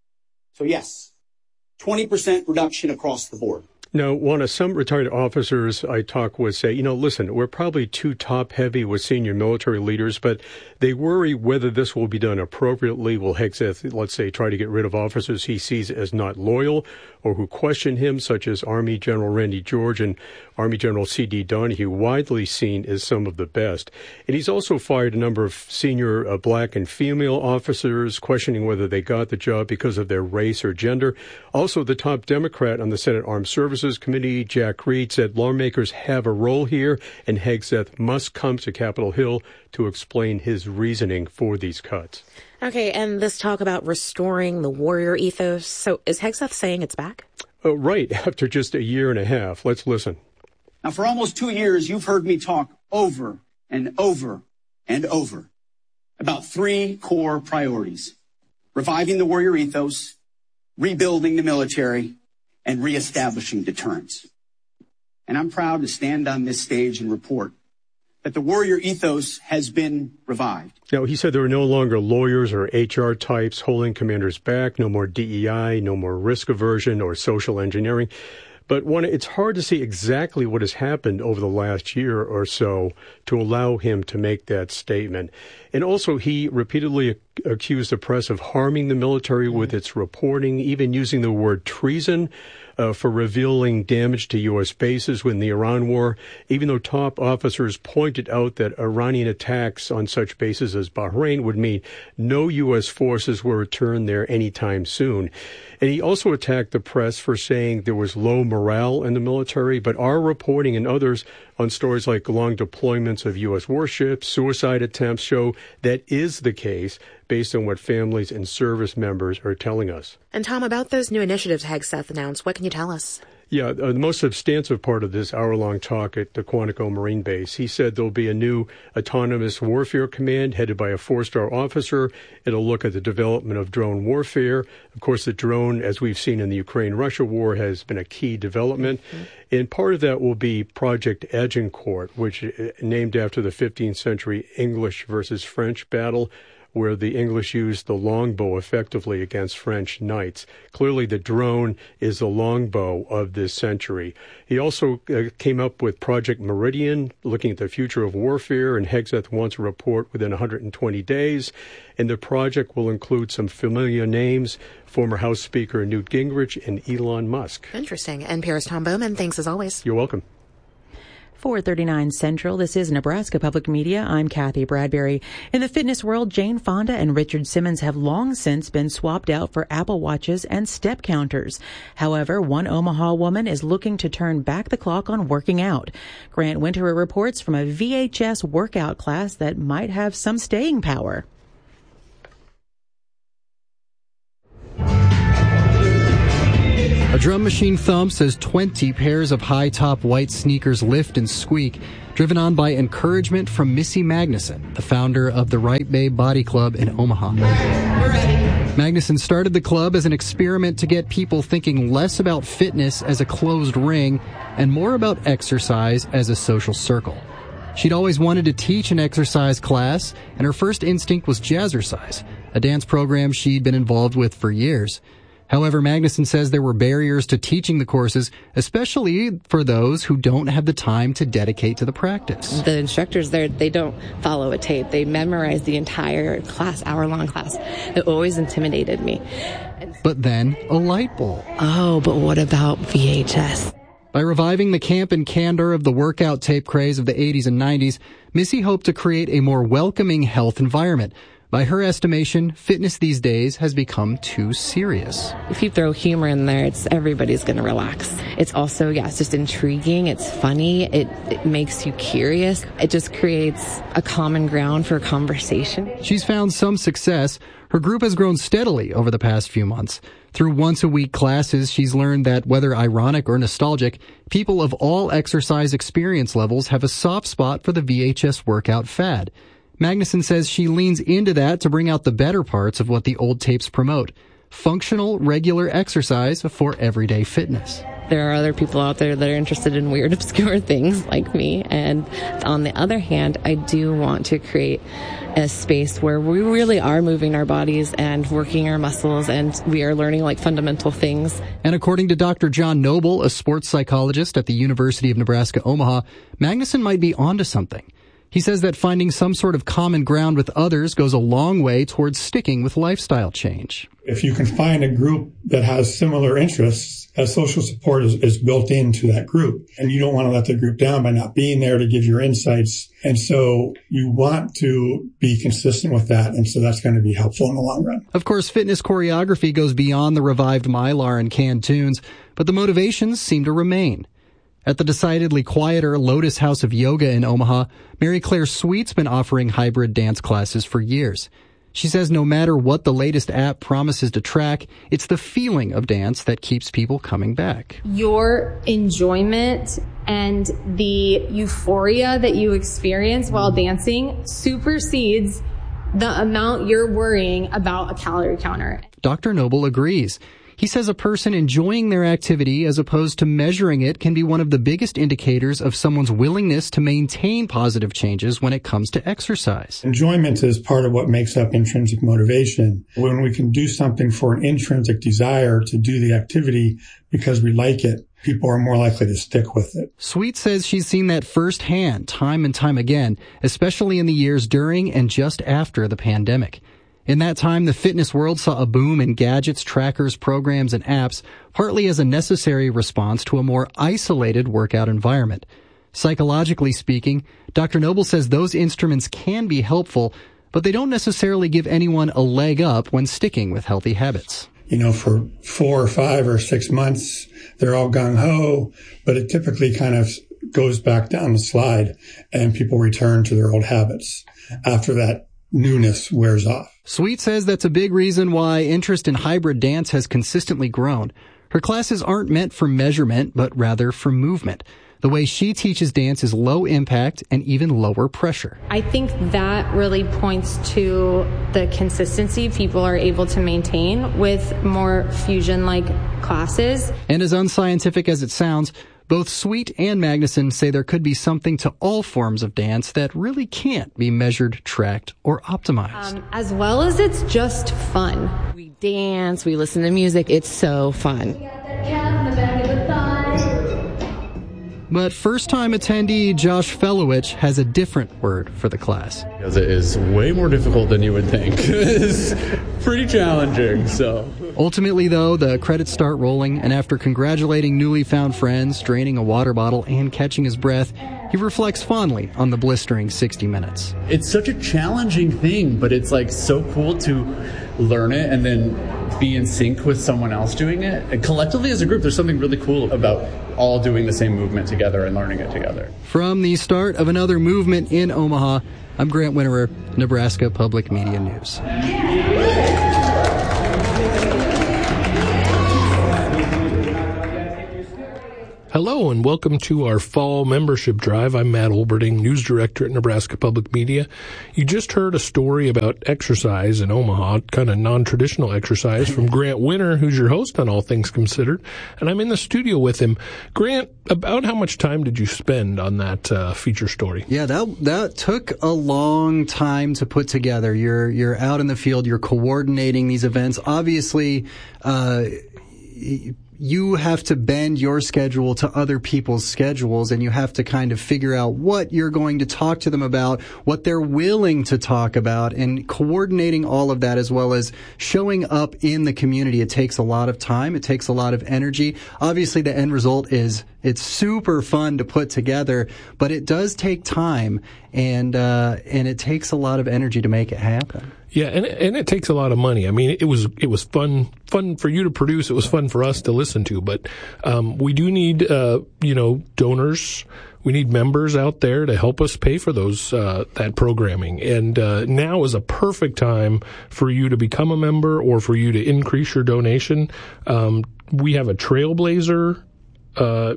So yes, twenty percent reduction across the board. Now, one of some retired officers I talk with say, you know, listen, we're probably too top-heavy with senior military leaders, but they worry whether this will be done appropriately. Will Hegseth, let's say, try to get rid of officers he sees as not loyal or who question him, such as Army General Randy George and Army General C D Donahue, widely seen as some of the best. And he's also fired a number of senior uh, black and female officers, questioning whether they got the job because of their race or gender. Also, the top Democrat on the Senate Armed Services Committee, Jack Reed, said lawmakers have a role here, and Hegseth must come to Capitol Hill to explain his reasoning for these cuts. Okay, and this talk about restoring the warrior ethos. So is Hegseth saying it's back? Uh, right, after just a year and a half. Let's listen. Now, for almost two years, you've heard me talk over and over and over about three core priorities: reviving the warrior ethos, rebuilding the military, and reestablishing deterrence. And I'm proud to stand on this stage and report that the warrior ethos has been revived. Now, he said there are no longer lawyers or H R types holding commanders back, no more D E I, no more risk aversion or social engineering. But one, it's hard to see exactly what has happened over the last year or so to allow him to make that statement. And also, he repeatedly ac- accused the press of harming the military with its reporting, even using the word treason uh, for revealing damage to U S bases in the Iran war, even though top officers pointed out that Iranian attacks on such bases as Bahrain would mean no U S forces will return there anytime soon. And he also attacked the press for saying there was low morale in the military, but our reporting and others on stories like long deployments of U S warships, suicide attempts show that is the case based on what families and service members are telling us. And Tom, about those new initiatives Hegseth announced, what can you tell us? Yeah, uh, the most substantive part of this hour-long talk at the Quantico Marine Base, he said there'll be a new autonomous warfare command headed by a four-star officer. It'll look at the development of drone warfare. Of course, the drone, as we've seen in the Ukraine-Russia war, has been a key development. Mm-hmm. And part of that will be Project Agincourt, which is named after the fifteenth century English versus French battle, where the English used the longbow effectively against French knights. Clearly, the drone is the longbow of this century. He also uh, came up with Project Meridian, looking at the future of warfare, and Hegseth wants a report within one hundred twenty days. And the project will include some familiar names, former House Speaker Newt Gingrich and Elon Musk. Interesting. N P R's Tom Bowman, thanks as always. You're welcome. four thirty-nine Central, this is Nebraska Public Media. I'm Kathy Bradbury. In the fitness world, Jane Fonda and Richard Simmons have long since been swapped out for Apple Watches and step counters. However, one Omaha woman is looking to turn back the clock on working out. Grant Winterer reports from a V H S workout class that might have some staying power. A drum machine thumps as twenty pairs of high-top white sneakers lift and squeak, driven on by encouragement from Missy Magnuson, the founder of the Right Bay Body Club in Omaha. Magnuson started the club as an experiment to get people thinking less about fitness as a closed ring and more about exercise as a social circle. She'd always wanted to teach an exercise class, and her first instinct was jazzercise, a dance program she'd been involved with for years. However, Magnuson says there were barriers to teaching the courses, especially for those who don't have the time to dedicate to the practice. The instructors there, they don't follow a tape. They memorize the entire class, hour-long class. It always intimidated me. But then, a light bulb. Oh, but what about V H S? By reviving the camp and candor of the workout tape craze of the eighties and nineties, Missy hoped to create a more welcoming health environment. By her estimation, fitness these days has become too serious. If you throw humor in there, it's everybody's going to relax. It's also, yeah, it's just intriguing. It's funny. It, it makes you curious. It just creates a common ground for conversation. She's found some success. Her group has grown steadily over the past few months. Through once-a-week classes, she's learned that, whether ironic or nostalgic, people of all exercise experience levels have a soft spot for the V H S workout fad. Magnuson says she leans into that to bring out the better parts of what the old tapes promote: functional, regular exercise for everyday fitness. There are other people out there that are interested in weird, obscure things like me. And on the other hand, I do want to create a space where we really are moving our bodies and working our muscles, and we are learning like fundamental things. And according to Doctor John Noble, a sports psychologist at the University of Nebraska, Omaha, Magnuson might be onto something. He says that finding some sort of common ground with others goes a long way towards sticking with lifestyle change. If you can find a group that has similar interests, a social support is, is built into that group. And you don't want to let the group down by not being there to give your insights. And so you want to be consistent with that. And so that's going to be helpful in the long run. Of course, fitness choreography goes beyond the revived Mylar and canned tunes, but the motivations seem to remain. At the decidedly quieter Lotus House of Yoga in Omaha, Mary Claire Sweet's been offering hybrid dance classes for years. She says no matter what the latest app promises to track, it's the feeling of dance that keeps people coming back. Your enjoyment and the euphoria that you experience while dancing supersedes the amount you're worrying about a calorie counter. Doctor Noble agrees. He says a person enjoying their activity as opposed to measuring it can be one of the biggest indicators of someone's willingness to maintain positive changes when it comes to exercise. Enjoyment is part of what makes up intrinsic motivation. When we can do something for an intrinsic desire to do the activity because we like it, people are more likely to stick with it. Sweet says she's seen that firsthand time and time again, especially in the years during and just after the pandemic. In that time, the fitness world saw a boom in gadgets, trackers, programs, and apps, partly as a necessary response to a more isolated workout environment. Psychologically speaking, Doctor Noble says those instruments can be helpful, but they don't necessarily give anyone a leg up when sticking with healthy habits. You know, for four or five or six months, they're all gung-ho, but it typically kind of goes back down the slide and people return to their old habits after that newness wears off. Sweet says that's a big reason why interest in hybrid dance has consistently grown. Her classes aren't meant for measurement, but rather for movement. The way she teaches dance is low impact and even lower pressure. I think that really points to the consistency people are able to maintain with more fusion-like classes. And as unscientific as it sounds, both Sweet and Magnuson say there could be something to all forms of dance that really can't be measured, tracked, or optimized. Um, as well as it's just fun. We dance, we listen to music, it's so fun. But first-time attendee Josh Felowich has a different word for the class. Because it is way more difficult than you would think. It's pretty challenging, so. Ultimately, though, the credits start rolling, and after congratulating newly found friends, draining a water bottle, and catching his breath, he reflects fondly on the blistering sixty minutes. It's such a challenging thing, but it's like so cool to learn it and then be in sync with someone else doing it. And collectively as a group, there's something really cool about all doing the same movement together and learning it together. From the start of another movement in Omaha, I'm Grant Winterer, Nebraska Public Media News. Hello and welcome to our fall membership drive. I'm Matt Olberding, news director at Nebraska Public Media. You just heard a story about exercise in Omaha, kind of non-traditional exercise from Grant Winter, who's your host on All Things Considered. And I'm in the studio with him. Grant, about how much time did you spend on that uh, feature story? Yeah, that that took a long time to put together. You're you're out in the field, you're coordinating these events. Obviously, uh you have to bend your schedule to other people's schedules, and you have to kind of figure out what you're going to talk to them about, what they're willing to talk about, and coordinating all of that as well as showing up in the community. It takes a lot of time. It takes a lot of energy. Obviously, the end result is it's super fun to put together, but it does take time, and uh, and it takes a lot of energy to make it happen. Yeah, and and it takes a lot of money. I mean, it was it was fun fun for you to produce. It was fun for us to listen to. But um, we do need uh, you know donors. We need members out there to help us pay for those uh, that programming. And uh, now is a perfect time for you to become a member or for you to increase your donation. Um, we have a Trailblazer, uh,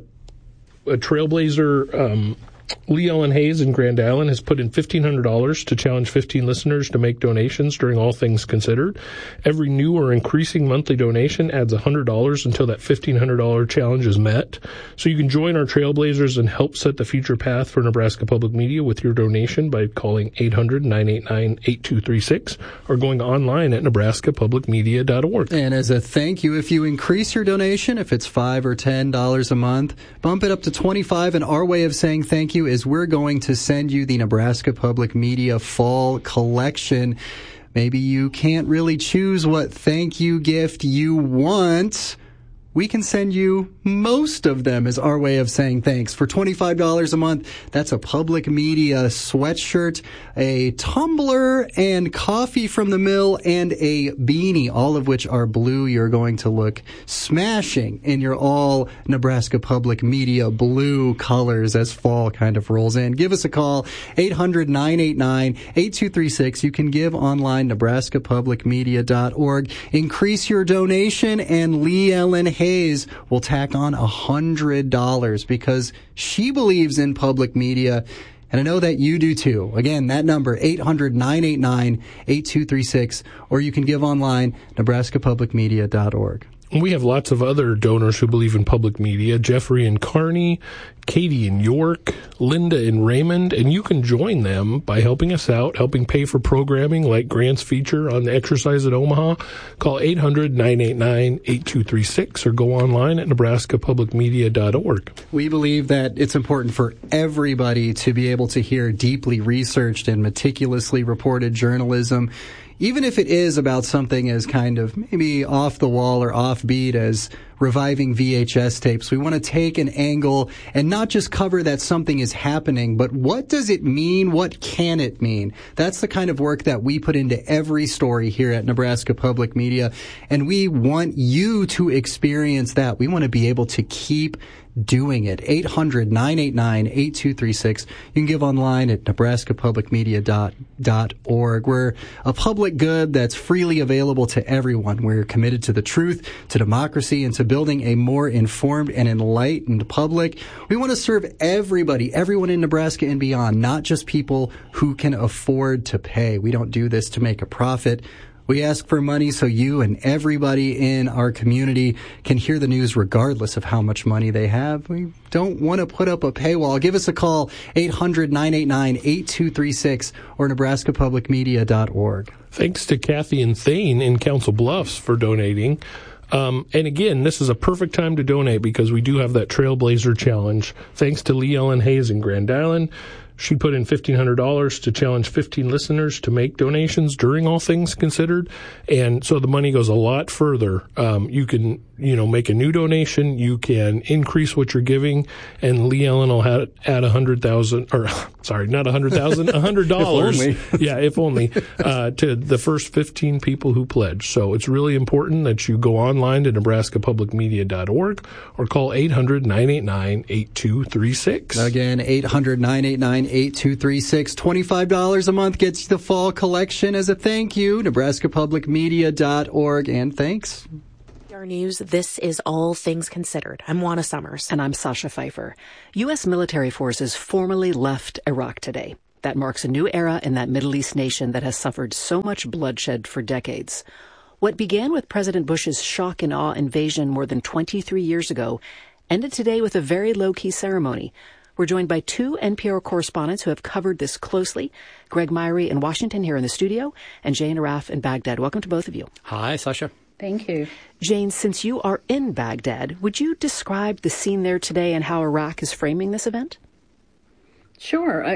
a Trailblazer. Um, Lee Ellen Hayes in Grand Island has put in fifteen hundred dollars to challenge fifteen listeners to make donations during All Things Considered. Every new or increasing monthly donation adds one hundred dollars until that fifteen hundred dollars challenge is met. So you can join our Trailblazers and help set the future path for Nebraska Public Media with your donation by calling eight hundred, nine eight nine, eight two three six or going online at nebraska public media dot org. And as a thank you, if you increase your donation, if it's five or ten dollars a month, bump it up to twenty-five. And our way of saying thank you is we're going to send you the Nebraska Public Media Fall Collection. Maybe you can't really choose what thank you gift you want. We can send you most of them as our way of saying thanks. For twenty-five dollars a month, that's a Public Media sweatshirt, a tumbler, and coffee from the mill, and a beanie, all of which are blue. You're going to look smashing in your all Nebraska Public Media blue colors as fall kind of rolls in. Give us a call, eight hundred, nine eight nine, eight two three six. You can give online, nebraska public media dot org. Increase your donation, and Lee Ellen Hayes will tack on one hundred dollars because she believes in public media, and I know that you do too. Again, that number, eight hundred, nine eight nine, eight two three six, or you can give online, nebraska public media dot org. We have lots of other donors who believe in public media. Jeffrey in Kearney, Katie in York, Linda in Raymond, and you can join them by helping us out, helping pay for programming like Grant's feature on the Exercise at Omaha. Call eight hundred, nine eight nine, eight two three six or go online at nebraska public media dot org. We believe that it's important for everybody to be able to hear deeply researched and meticulously reported journalism, even if it is about something as kind of maybe off the wall or offbeat as reviving V H S tapes. We want to take an angle and not just cover that something is happening, but what does it mean? What can it mean? That's the kind of work that we put into every story here at Nebraska Public Media, and we want you to experience that. We want to be able to keep doing it. eight hundred, nine eight nine, eight two three six. You can give online at nebraska public media dot org. We're a public good that's freely available to everyone. We're committed to the truth, to democracy, and to to building a more informed and enlightened public. We want to serve everybody, everyone in Nebraska and beyond, not just people who can afford to pay. We don't do this to make a profit. We ask for money so you and everybody in our community can hear the news regardless of how much money they have. We don't want to put up a paywall. Give us a call, eight hundred, nine eight nine, eight two three six or nebraska public media dot org. Thanks to Kathy and Thane in Council Bluffs for donating. Um, and again, this is a perfect time to donate because we do have that Trailblazer Challenge. Thanks to Lee Ellen Hayes in Grand Island. She put in fifteen hundred dollars to challenge fifteen listeners to make donations during All Things Considered. And so the money goes a lot further. Um, you can, you know, make a new donation. You can increase what you're giving. And Lee Ellen will have, add a hundred thousand, or sorry, not a hundred thousand, a hundred dollars. Yeah, if only, uh, to the first fifteen people who pledge. So it's really important that you go online to nebraska public media dot org or call eight hundred, nine eight nine, eight two three six. Again, eight hundred, nine eight nine, eight two three six. twenty-five dollars a month gets you the fall collection as a thank you. nebraska public media dot org. And thanks. Our news, this is All Things Considered. I'm Juana Summers. And I'm Sasha Pfeiffer. U S military forces formally left Iraq today. That marks a new era in that Middle East nation that has suffered so much bloodshed for decades. What began with President Bush's shock and awe invasion more than twenty-three years ago ended today with a very low-key ceremony. We're joined by two N P R correspondents who have covered this closely. Greg Myrie in Washington here in the studio, and Jane Araf in Baghdad. Welcome to both of you. Hi, Sasha. Thank you. Jane, since you are in Baghdad, would you describe the scene there today and how Iraq is framing this event? Sure.